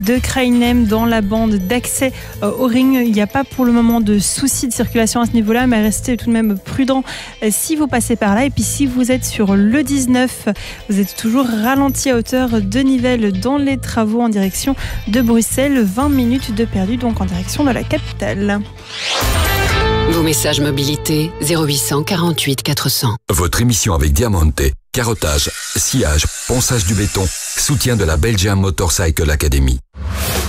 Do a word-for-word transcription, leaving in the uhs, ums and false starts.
de Krainem dans la bande d'accès au ring. Il n'y a pas pour le moment de soucis de circulation à ce niveau-là, mais restez tout de même prudent si vous passez par là. Et puis si vous êtes sur le dix-neuf, vous êtes toujours ralenti à hauteur de Nivelles dans les travaux en direction de Bruxelles. vingt minutes de perdu donc en direction de la capitale. Vos messages mobilité zéro huit cent quarante-huit quatre cents. Votre émission avec Diamante, carottage, sciage, ponçage du béton, soutien de la Belgian Motorcycle Academy.